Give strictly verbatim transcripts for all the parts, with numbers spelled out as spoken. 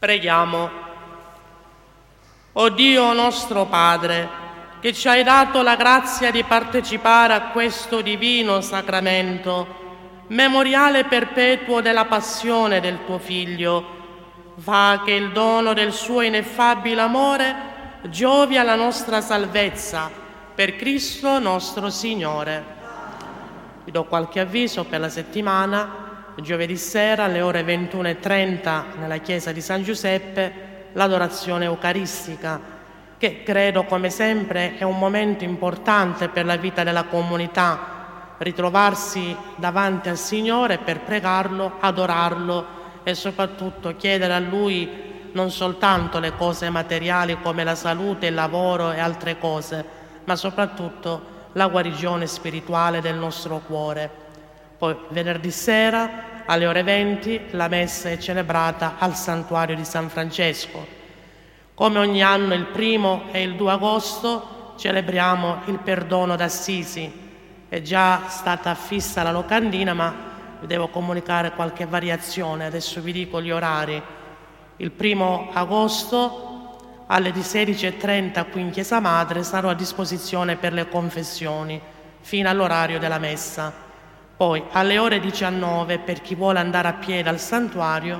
Preghiamo. O Dio nostro Padre, che ci hai dato la grazia di partecipare a questo divino sacramento, memoriale perpetuo della passione del tuo Figlio, fa che il dono del suo ineffabile amore giovi alla nostra salvezza, per Cristo nostro Signore. Vi do qualche avviso per la settimana. Giovedì sera alle ore ventuno e trenta nella chiesa di San Giuseppe l'adorazione eucaristica, che credo come sempre è un momento importante per la vita della comunità, ritrovarsi davanti al Signore per pregarlo, adorarlo e soprattutto chiedere a Lui non soltanto le cose materiali come la salute, il lavoro e altre cose, ma soprattutto la guarigione spirituale del nostro cuore. Poi venerdì sera alle ore venti la messa è celebrata al santuario di San Francesco. Come ogni anno il primo e il due agosto celebriamo il perdono d'Assisi. È già stata fissa la locandina, ma vi devo comunicare qualche variazione. Adesso vi dico gli orari. Il primo agosto alle sedici e trenta qui in Chiesa Madre sarò a disposizione per le confessioni fino all'orario della messa. Poi alle ore diciannove, per chi vuole andare a piedi al santuario,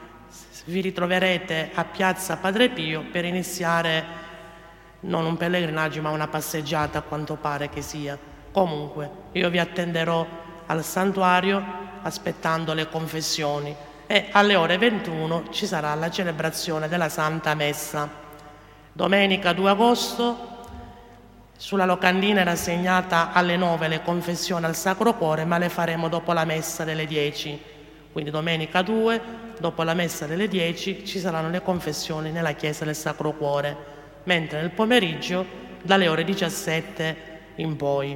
vi ritroverete a Piazza Padre Pio per iniziare non un pellegrinaggio ma una passeggiata, a quanto pare che sia. Comunque io vi attenderò al santuario aspettando le confessioni e alle ore ventuno ci sarà la celebrazione della Santa Messa. Domenica due agosto sulla locandina era segnata alle nove le confessioni al Sacro Cuore, ma le faremo dopo la messa delle dieci. Quindi domenica due, dopo la messa delle dieci, ci saranno le confessioni nella chiesa del Sacro Cuore, mentre nel pomeriggio dalle ore diciassette in poi.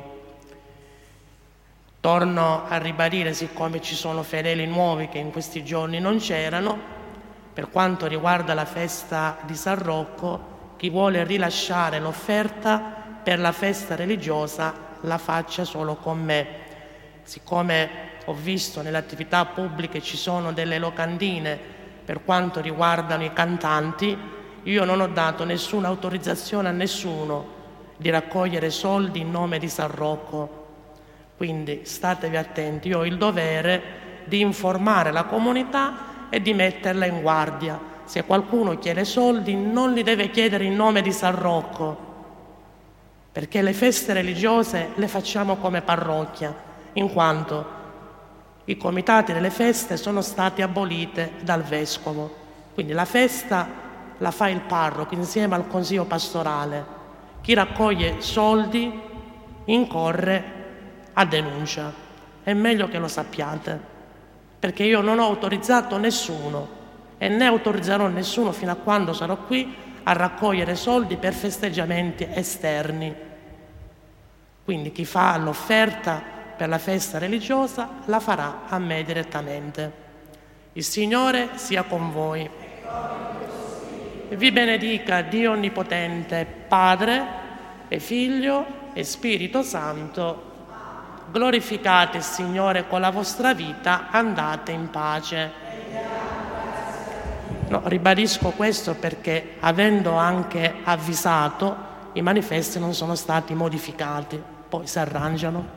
Torno a ribadire, siccome ci sono fedeli nuovi che in questi giorni non c'erano, per quanto riguarda la festa di San Rocco, chi vuole rilasciare l'offerta per la festa religiosa la faccia solo con me. Siccome ho visto nelle attività pubbliche ci sono delle locandine per quanto riguardano i cantanti, io non ho dato nessuna autorizzazione a nessuno di raccogliere soldi in nome di San Rocco. Quindi statevi attenti, io ho il dovere di informare la comunità e di metterla in guardia. Se qualcuno chiede soldi non li deve chiedere in nome di San Rocco, perché le feste religiose le facciamo come parrocchia, in quanto i comitati delle feste sono stati aboliti dal Vescovo. Quindi la festa la fa il parroco insieme al consiglio pastorale. Chi raccoglie soldi incorre a denuncia. È meglio che lo sappiate, perché io non ho autorizzato nessuno e né autorizzerò nessuno fino a quando sarò qui a raccogliere soldi per festeggiamenti esterni. Quindi chi fa l'offerta per la festa religiosa la farà a me direttamente. Il Signore sia con voi. Vi benedica Dio Onnipotente, Padre e Figlio e Spirito Santo. Glorificate il Signore con la vostra vita, andate in pace. No, ribadisco questo perché, avendo anche avvisato, i manifesti non sono stati modificati. Poi si arrangiano.